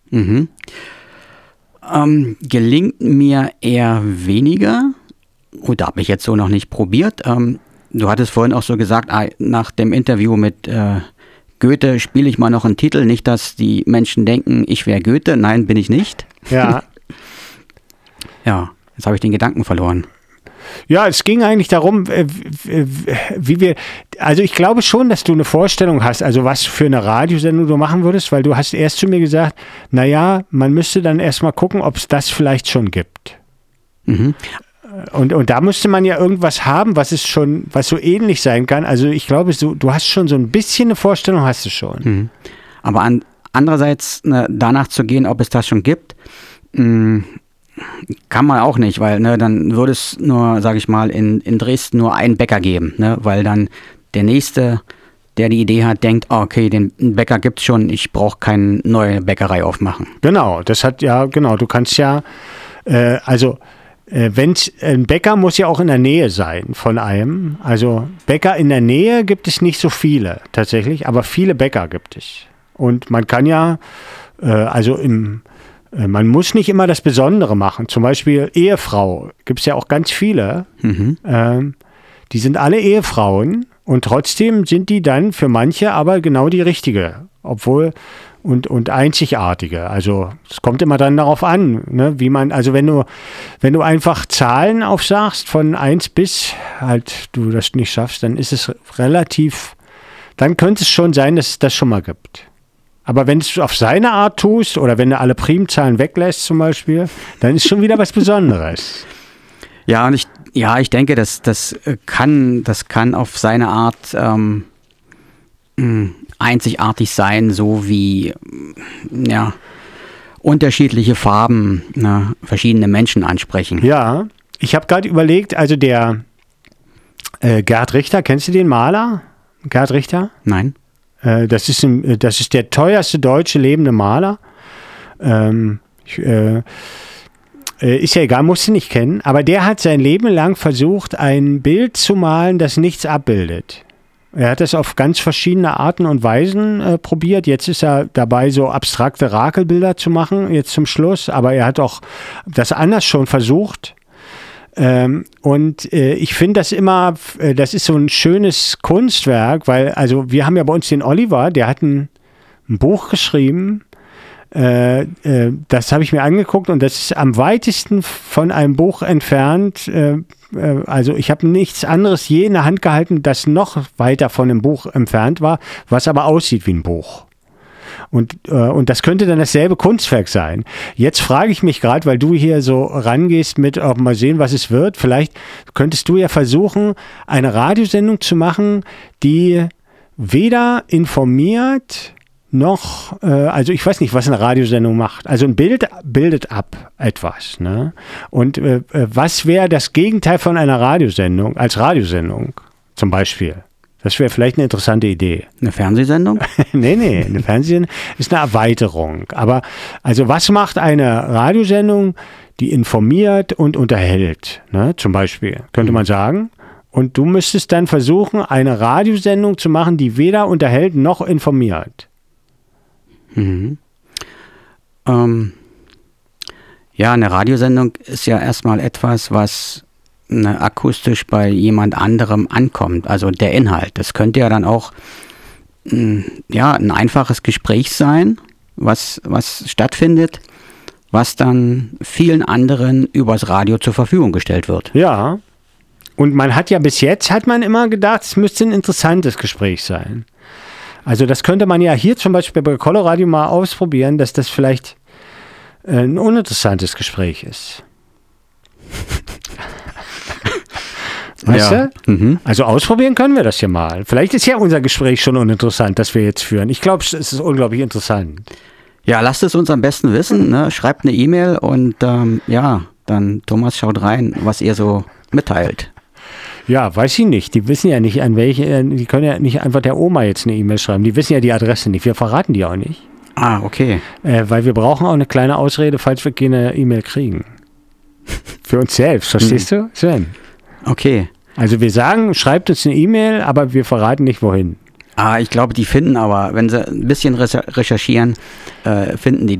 Mhm. Gelingt mir eher weniger. Gut, da habe ich jetzt so noch nicht probiert. Du hattest vorhin auch so gesagt, nach dem Interview mit Goethe spiele ich mal noch einen Titel. Nicht, dass die Menschen denken, ich wäre Goethe. Nein, bin ich nicht. Ja. Ja, jetzt habe ich den Gedanken verloren. Ja, es ging eigentlich darum, also ich glaube schon, dass du eine Vorstellung hast, also was für eine Radiosendung du machen würdest, weil du hast erst zu mir gesagt, naja, man müsste dann erstmal gucken, ob es das vielleicht schon gibt. Mhm. Und da müsste man ja irgendwas haben, was so ähnlich sein kann. Also ich glaube, du hast schon so ein bisschen eine Vorstellung, hast du schon. Mhm. Aber andererseits danach zu gehen, ob es das schon gibt, kann man auch nicht, weil dann würde es nur, sage ich mal, in Dresden nur einen Bäcker geben, weil dann der Nächste, der die Idee hat, denkt, okay, den Bäcker gibt es schon, ich brauche keine neue Bäckerei aufmachen. Genau, du kannst ja, ein Bäcker muss ja auch in der Nähe sein von einem. Also Bäcker in der Nähe gibt es nicht so viele tatsächlich, aber viele Bäcker gibt es. Und man kann ja, man muss nicht immer das Besondere machen. Zum Beispiel Ehefrau gibt es ja auch ganz viele. Mhm. Die sind alle Ehefrauen und trotzdem sind die dann für manche aber genau die richtige. Obwohl und einzigartige. Also es kommt immer dann darauf an, ne, wie man, also wenn du einfach Zahlen aufsagst von 1 bis halt du das nicht schaffst, dann ist es dann könnte es schon sein, dass es das schon mal gibt. Aber wenn du es auf seine Art tust oder wenn du alle Primzahlen weglässt zum Beispiel, dann ist schon wieder was Besonderes. Ja, und ich denke, das kann auf seine Art einzigartig sein, so wie unterschiedliche Farben verschiedene Menschen ansprechen. Ja, ich habe gerade überlegt, also der Gerd Richter, kennst du den Maler? Gerd Richter? Nein. Das ist der teuerste deutsche lebende Maler. Ist ja egal, musst du nicht kennen. Aber der hat sein Leben lang versucht, ein Bild zu malen, das nichts abbildet. Er hat das auf ganz verschiedene Arten und Weisen probiert. Jetzt ist er dabei, so abstrakte Rakelbilder zu machen, jetzt zum Schluss. Aber er hat auch das anders schon versucht. Ich finde das immer, das ist so ein schönes Kunstwerk, weil, also wir haben ja bei uns den Oliver, der hat ein Buch geschrieben, das habe ich mir angeguckt und das ist am weitesten von einem Buch entfernt. Also ich habe nichts anderes je in der Hand gehalten, das noch weiter von dem Buch entfernt war, was aber aussieht wie ein Buch. Und das könnte dann dasselbe Kunstwerk sein. Jetzt frage ich mich gerade, weil du hier so rangehst mit, mal sehen, was es wird. Vielleicht könntest du ja versuchen, eine Radiosendung zu machen, die weder informiert noch, also ich weiß nicht, was eine Radiosendung macht. Also ein Bild bildet ab etwas. Ne? Und was wäre das Gegenteil von einer Radiosendung als Radiosendung zum Beispiel? Das wäre vielleicht eine interessante Idee. Eine Fernsehsendung? Nee, eine Fernsehsendung ist eine Erweiterung. Aber also was macht eine Radiosendung, die informiert und unterhält? Ne? Zum Beispiel, könnte man sagen. Und du müsstest dann versuchen, eine Radiosendung zu machen, die weder unterhält noch informiert. Mhm. Eine Radiosendung ist ja erstmal etwas, was akustisch bei jemand anderem ankommt, also der Inhalt. Das könnte ja dann auch ein einfaches Gespräch sein, was stattfindet, was dann vielen anderen übers Radio zur Verfügung gestellt wird. Ja, und bis jetzt hat man immer gedacht, es müsste ein interessantes Gespräch sein. Also das könnte man ja hier zum Beispiel bei Coloradio mal ausprobieren, dass das vielleicht ein uninteressantes Gespräch ist. Weißt du? Mhm. Also ausprobieren können wir das ja mal. Vielleicht ist ja unser Gespräch schon uninteressant, das wir jetzt führen. Ich glaube, es ist unglaublich interessant. Ja, lasst es uns am besten wissen. Ne? Schreibt eine E-Mail und dann Thomas schaut rein, was ihr so mitteilt. Ja, weiß ich nicht. Die wissen ja nicht, an welche, die können ja nicht einfach der Oma jetzt eine E-Mail schreiben. Die wissen ja die Adresse nicht. Wir verraten die auch nicht. Ah, okay. Weil wir brauchen auch eine kleine Ausrede, falls wir keine E-Mail kriegen. Für uns selbst, verstehst du, Sven? Okay. Also wir sagen, schreibt uns eine E-Mail, aber wir verraten nicht, wohin. Ich glaube, die finden aber, wenn sie ein bisschen recherchieren, finden die